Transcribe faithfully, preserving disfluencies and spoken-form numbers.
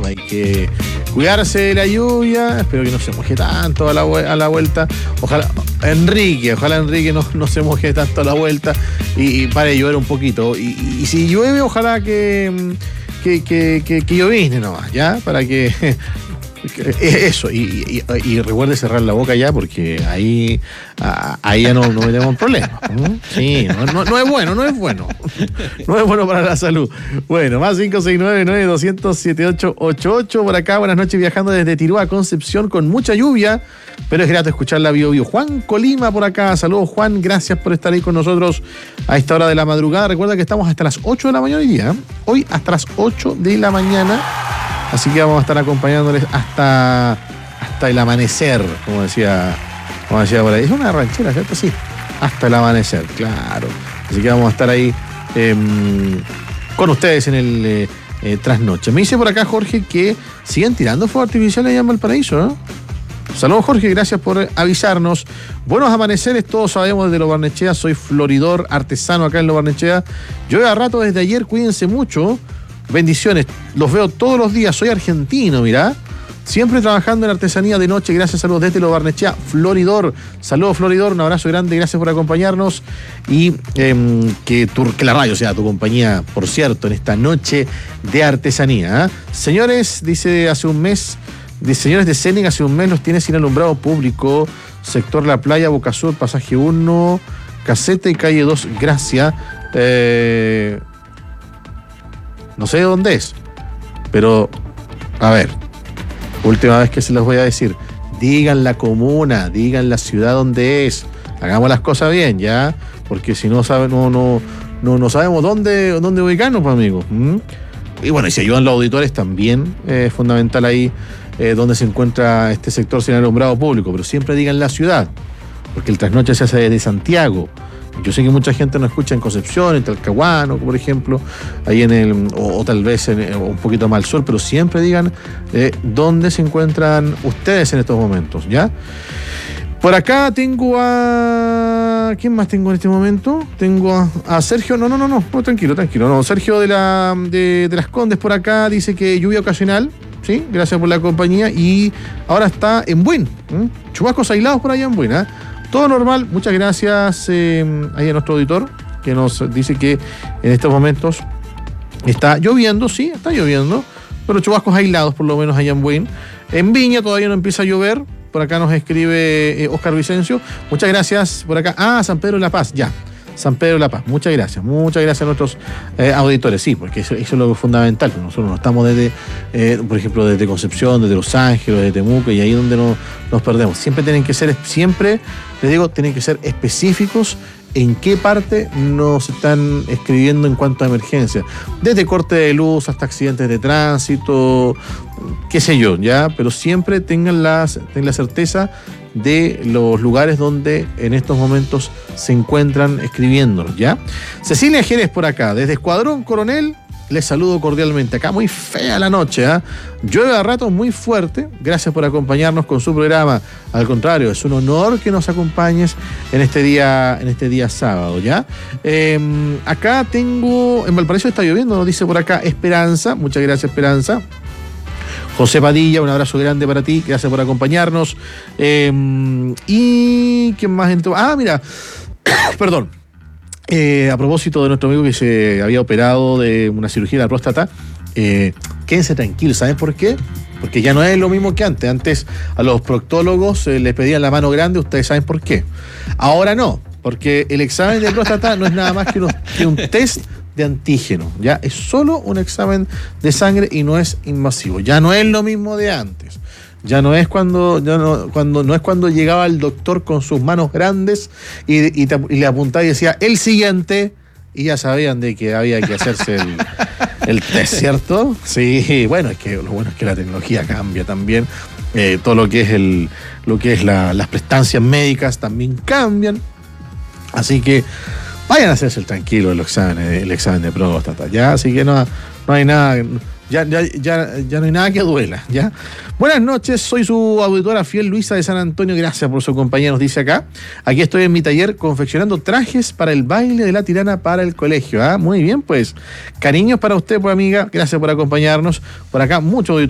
hay que cuidarse de la lluvia, espero que no se moje tanto a la, a la vuelta, ojalá, Enrique, ojalá Enrique no, no se moje tanto a la vuelta y, y pare de llover un poquito, y, y, y si llueve, ojalá que, que, que, que, que llovizne nomás, ¿ya? Para que... Eso, y, y, y recuerde cerrar la boca ya, porque ahí, ahí ya no, no metemos problemas. Sí, no, no, no es bueno, no es bueno. No es bueno para la salud. Bueno, más cinco seis nueve nueve dos cero cero siete ocho ocho ocho por acá. Buenas noches, viajando desde Tirúa a Concepción con mucha lluvia, pero es grato escuchar la Bio Bio. Juan Colima por acá. Saludos, Juan, gracias por estar ahí con nosotros a esta hora de la madrugada. Recuerda que estamos hasta las ocho de la mañana hoy día. Hoy hasta las ocho de la mañana. Así que vamos a estar acompañándoles hasta, hasta el amanecer, como decía, como decía por ahí. Es una ranchera, ¿cierto? Sí, hasta el amanecer, claro. Así que vamos a estar ahí eh, con ustedes en el eh, eh, trasnoche. Me dice por acá Jorge que siguen tirando fuegos artificiales allá en Valparaíso, ¿no? Saludos, Jorge, gracias por avisarnos. Buenos amaneceres, todos sabemos desde Lo Barnechea. Soy floridor artesano acá en Lo Barnechea. Llueve a rato desde ayer, cuídense mucho. Bendiciones, los veo todos los días, soy argentino, mirá. Siempre trabajando en artesanía de noche, gracias, saludos desde Lo Barnechea, Floridor. Saludos, Floridor, un abrazo grande, gracias por acompañarnos. Y eh, que, tu, que la radio sea tu compañía, por cierto, en esta noche de artesanía. ¿eh? Señores, dice hace un mes, dice, señores de Cening, hace un mes los tiene sin alumbrado público. Sector La Playa, Boca Sur, Pasaje uno, Caseta y Calle dos, Gracia. Eh... No sé dónde es, pero, a ver, última vez que se los voy a decir, digan la comuna, digan la ciudad donde es, hagamos las cosas bien, ¿ya? Porque si no saben, no, no, no, no sabemos dónde, dónde ubicarnos, pues, amigos. ¿Mm? Y bueno, y si ayudan los auditores también es eh, fundamental ahí eh, donde se encuentra este sector sin alumbrado público, pero siempre digan la ciudad, porque el trasnoche se hace desde Santiago. Yo sé que mucha gente nos escucha en Concepción, en Talcahuano, por ejemplo, ahí en el, o, o tal vez en, un poquito más al sur, pero siempre digan eh, dónde se encuentran ustedes en estos momentos, ¿ya? Por acá tengo a... ¿Quién más tengo en este momento? Tengo a, a Sergio, no, no, no, no, no, tranquilo, tranquilo, no, Sergio de, la, de, de Las Condes por acá dice que lluvia ocasional, ¿sí? Gracias por la compañía, y ahora está en Buin, ¿eh? Chubascos aislados por allá en Buin, ¿eh? Todo normal, muchas gracias eh, ahí a nuestro auditor que nos dice que en estos momentos está lloviendo, sí, está lloviendo, pero chubascos aislados por lo menos allá en Buin. En Viña todavía no empieza a llover, por acá nos escribe eh, Oscar Vicencio, muchas gracias por acá. Ah, San Pedro de la Paz, ya, San Pedro de la Paz, muchas gracias, muchas gracias a nuestros eh, auditores, sí, porque eso, eso es lo fundamental, nosotros no estamos desde, eh, por ejemplo, desde Concepción, desde Los Ángeles, desde Temuco, y ahí donde no, nos perdemos, siempre tienen que ser, siempre, les digo, tienen que ser específicos en qué parte nos están escribiendo en cuanto a emergencia, desde corte de luz hasta accidentes de tránsito, qué sé yo, ya, pero siempre tengan la, tengan la certeza de los lugares donde en estos momentos se encuentran escribiéndonos, ¿ya? Cecilia Jerez por acá, desde Escuadrón Coronel, les saludo cordialmente. Acá muy fea la noche, ¿eh? Llueve a ratos muy fuerte. Gracias por acompañarnos con su programa. Al contrario, es un honor que nos acompañes en este día, en este día sábado, ¿ya? Eh, acá tengo, en Valparaíso está lloviendo, nos dice por acá Esperanza. Muchas gracias, Esperanza. José Padilla, un abrazo grande para ti, gracias por acompañarnos. Eh, y ¿quién más entró? Ah, mira, perdón. Eh, a propósito de nuestro amigo que se había operado de una cirugía de la próstata, eh, quédense tranquilos, ¿saben por qué? Porque ya no es lo mismo que antes. Antes a los proctólogos eh, les pedían la mano grande, ustedes saben por qué. Ahora no, porque el examen de próstata no es nada más que, unos, que un test de antígeno, ya es solo un examen de sangre y no es invasivo, ya no es lo mismo de antes, ya no es cuando, ya no, cuando, no es cuando llegaba el doctor con sus manos grandes y, y, te, y le apuntaba y decía el siguiente y ya sabían de que había que hacerse el, el test, ¿cierto? Sí, bueno, es que lo bueno es que la tecnología cambia también, eh, todo lo que es el, lo que es la, las prestancias médicas también cambian, así que vayan a hacerse el tranquilo el examen, el examen de próstata, ¿ya? Así que no, no hay nada, ya, ya, ya, ya no hay nada que duela, ¿ya? Buenas noches, soy su auditora fiel Luisa de San Antonio, gracias por su compañía, nos dice acá. Aquí estoy en mi taller confeccionando trajes para el baile de la tirana para el colegio, ¿ah? Muy bien, pues. Cariños para usted, pues, amiga, gracias por acompañarnos. Por acá, mucho